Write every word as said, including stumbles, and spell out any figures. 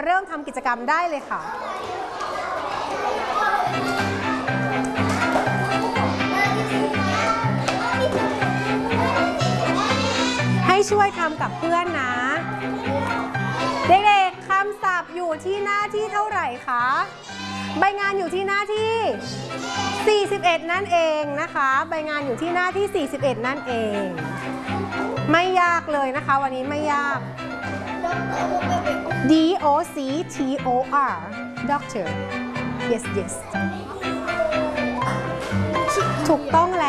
เริ่มทำกิจกรรมได้เลยค่ะให้ช่วยทำกับเพื่อนนะเด็กๆคำศัพท์อยู่ที่หน้าที่เท่าไหร่คะใบงานอยู่ที่หน้าที่สี่สิบเอ็ดนั่นเองนะคะใบงานอยู่ที่หน้าที่สี่สิบเอ็ดนั่นเองไม่ยากเลยนะคะวันนี้ไม่ยาก D O C T O R doctor yes yes ถูกต้อง